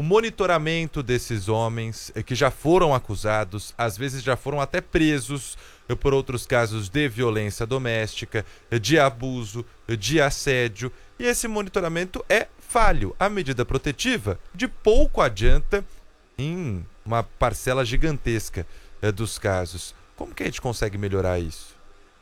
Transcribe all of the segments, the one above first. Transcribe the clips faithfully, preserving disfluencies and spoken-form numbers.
monitoramento desses homens eh, que já foram acusados, às vezes já foram até presos eh, por outros casos de violência doméstica, eh, de abuso, eh, de assédio, e esse monitoramento é falho. A medida protetiva de pouco adianta em uma parcela gigantesca eh, dos casos. Como que a gente consegue melhorar isso?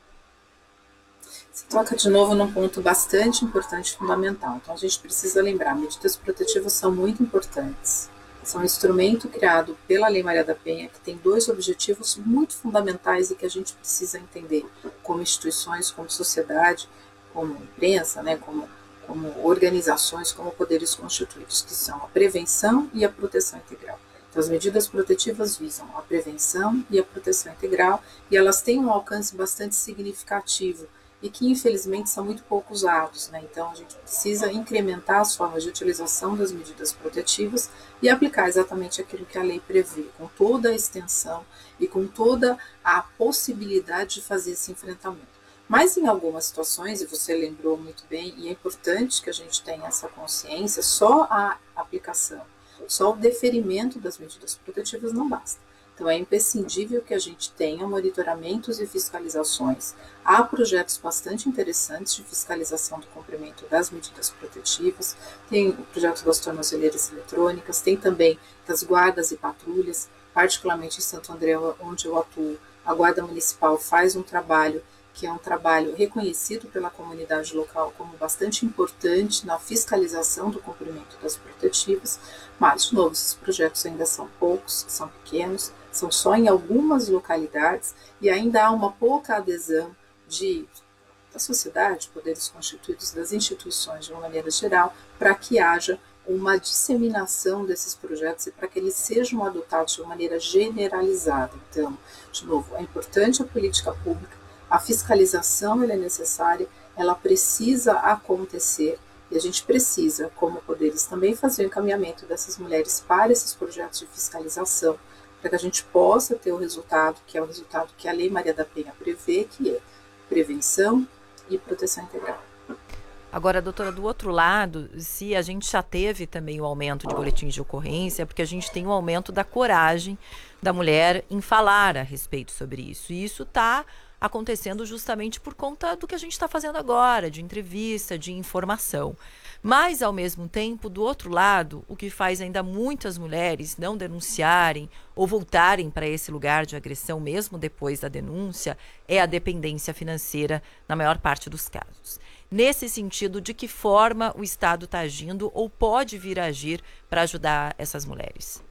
Você toca de novo num ponto bastante importante e fundamental. Então a gente precisa lembrar, medidas protetivas são muito importantes. São um instrumento criado pela Lei Maria da Penha que tem dois objetivos muito fundamentais e que a gente precisa entender como instituições, como sociedade, como imprensa, né, como, como organizações, como poderes constituídos, que são a prevenção e a proteção integral. Então, as medidas protetivas visam a prevenção e a proteção integral e elas têm um alcance bastante significativo e que, infelizmente, são muito pouco usados, né? Então, a gente precisa incrementar as formas de utilização das medidas protetivas e aplicar exatamente aquilo que a lei prevê, com toda a extensão e com toda a possibilidade de fazer esse enfrentamento. Mas, em algumas situações, e você lembrou muito bem, e é importante que a gente tenha essa consciência, só a aplicação, só o deferimento das medidas protetivas não basta. Então, é imprescindível que a gente tenha monitoramentos e fiscalizações. Há projetos bastante interessantes de fiscalização do cumprimento das medidas protetivas, tem o projeto das tornozeleiras eletrônicas, tem também das guardas e patrulhas, particularmente em Santo André, onde eu atuo. A Guarda Municipal faz um trabalho que é um trabalho reconhecido pela comunidade local como bastante importante na fiscalização do cumprimento das protetivas, mas, de novo, esses projetos ainda são poucos, são pequenos, são só em algumas localidades e ainda há uma pouca adesão de, da sociedade, poderes constituídos, das instituições de uma maneira geral, para que haja uma disseminação desses projetos e para que eles sejam adotados de uma maneira generalizada. Então, de novo, é importante a política pública, a fiscalização ela é necessária, ela precisa acontecer e a gente precisa, como poderes, também fazer o encaminhamento dessas mulheres para esses projetos de fiscalização, para que a gente possa ter o resultado, que é o resultado que a Lei Maria da Penha prevê, que é prevenção e proteção integral. Agora, doutora, do outro lado, se a gente já teve também o aumento de boletins de ocorrência, é porque a gente tem um aumento da coragem da mulher em falar a respeito sobre isso. E isso está acontecendo justamente por conta do que a gente está fazendo agora, de entrevista, de informação. Mas, ao mesmo tempo, do outro lado, o que faz ainda muitas mulheres não denunciarem ou voltarem para esse lugar de agressão mesmo depois da denúncia é a dependência financeira na maior parte dos casos. Nesse sentido, de que forma o Estado está agindo ou pode vir a agir para ajudar essas mulheres?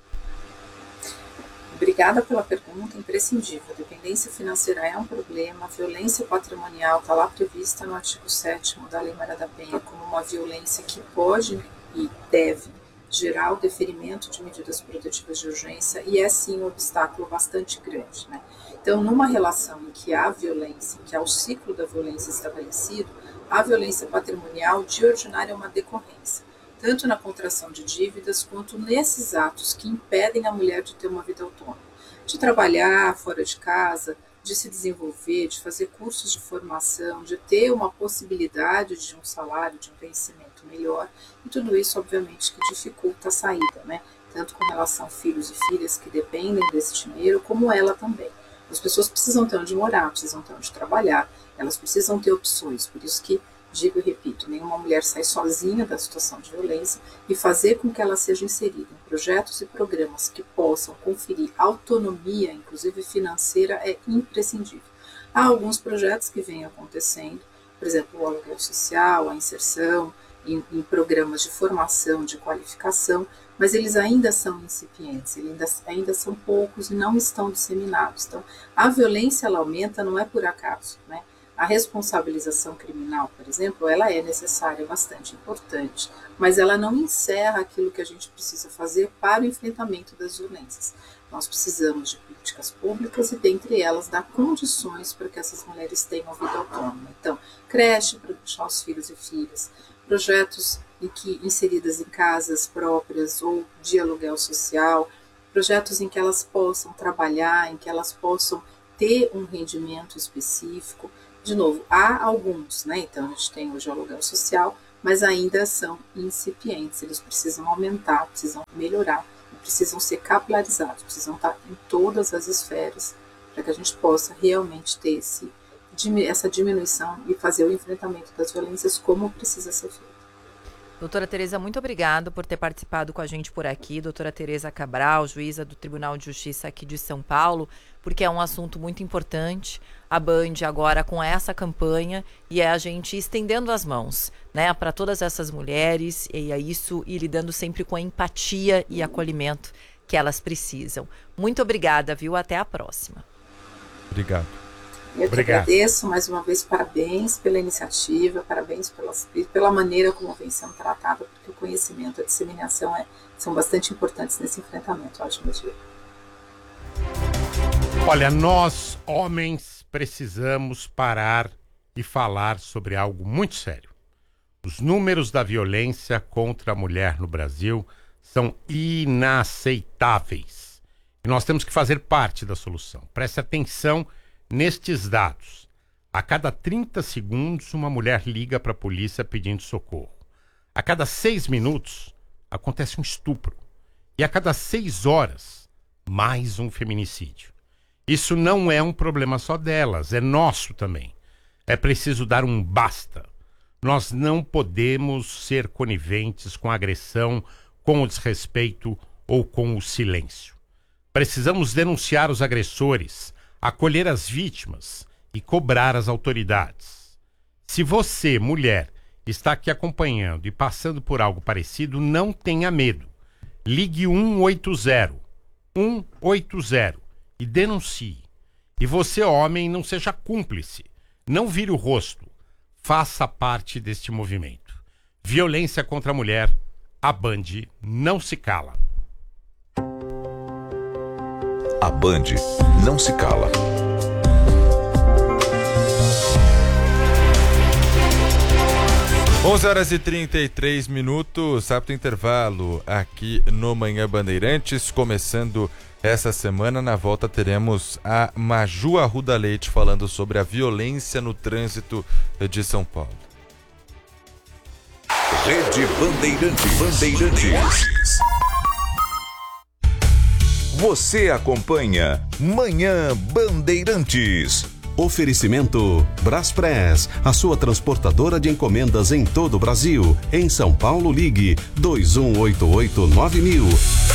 Obrigada pela pergunta, imprescindível. A dependência financeira é um problema, a violência patrimonial está lá prevista no artigo sétimo da Lei Maria da Penha como uma violência que pode e deve gerar o deferimento de medidas protetivas de urgência e é sim um obstáculo bastante grande, né? Então, numa relação em que há violência, em que há o ciclo da violência estabelecido, a violência patrimonial de ordinário é uma decorrência, tanto na contração de dívidas quanto nesses atos que impedem a mulher de ter uma vida autônoma, de trabalhar fora de casa, de se desenvolver, de fazer cursos de formação, de ter uma possibilidade de um salário, de um vencimento melhor, e tudo isso, obviamente, que dificulta a saída, né? Tanto com relação a filhos e filhas que dependem desse dinheiro, como ela também. As pessoas precisam ter onde morar, precisam ter onde trabalhar, elas precisam ter opções, por isso que digo e repito, nenhuma mulher sai sozinha da situação de violência e fazer com que ela seja inserida em projetos e programas que possam conferir autonomia, inclusive financeira, é imprescindível. Há alguns projetos que vêm acontecendo, por exemplo, o aluguel social, a inserção em, em programas de formação, de qualificação, mas eles ainda são incipientes, eles ainda, ainda são poucos e não estão disseminados. Então, a violência ela aumenta não é por acaso, né? A responsabilização criminal, por exemplo, ela é necessária, é bastante importante, mas ela não encerra aquilo que a gente precisa fazer para o enfrentamento das violências. Nós precisamos de políticas públicas e, dentre elas, dar condições para que essas mulheres tenham vida autônoma. Então, creche para deixar os filhos e filhas, projetos em que, inseridas em casas próprias ou de aluguel social, projetos em que elas possam trabalhar, em que elas possam ter um rendimento específico. De novo, há alguns, né? Então a gente tem hoje o aluguel social, mas ainda são incipientes, eles precisam aumentar, precisam melhorar, precisam ser capilarizados, precisam estar em todas as esferas para que a gente possa realmente ter esse, essa diminuição e fazer o enfrentamento das violências como precisa ser feito. Doutora Tereza, muito obrigada por ter participado com a gente por aqui. Doutora Tereza Cabral, juíza do Tribunal de Justiça aqui de São Paulo, porque é um assunto muito importante. A Band agora com essa campanha e é a gente estendendo as mãos, né, para todas essas mulheres e é isso, e lidando sempre com a empatia e acolhimento que elas precisam. Muito obrigada, viu? Até a próxima. Obrigado. Eu que agradeço mais uma vez, parabéns pela iniciativa, parabéns pelas, pela maneira como vem sendo tratada, porque o conhecimento, a disseminação é, são bastante importantes nesse enfrentamento. Ótimo dia. Olha, nós, homens, precisamos parar e falar sobre algo muito sério. Os números da violência contra a mulher no Brasil são inaceitáveis. E nós temos que fazer parte da solução. Preste atenção nestes dados. A cada trinta segundos, uma mulher liga para a polícia pedindo socorro. A cada seis minutos, acontece um estupro. E a cada seis horas, mais um feminicídio. Isso não é um problema só delas, é nosso também. É preciso dar um basta. Nós não podemos ser coniventes com a agressão, com o desrespeito ou com o silêncio. Precisamos denunciar os agressores, acolher as vítimas e cobrar as autoridades. Se você, mulher, está aqui acompanhando e passando por algo parecido, não tenha medo. Ligue um oito zero, um oito zero e denuncie. E você, homem, não seja cúmplice. Não vire o rosto. Faça parte deste movimento. Violência contra a mulher, a Band não se cala. A Band não se cala. onze horas e trinta e três minutos, rápido intervalo aqui no Manhã Bandeirantes, começando essa semana. Na volta teremos a Maju Arruda Leite falando sobre a violência no trânsito de São Paulo. Rede Bandeirantes. Bandeirantes. Você acompanha Manhã Bandeirantes. Oferecimento Braspress, a sua transportadora de encomendas em todo o Brasil. Em São Paulo, ligue dois um oito oito nove mil.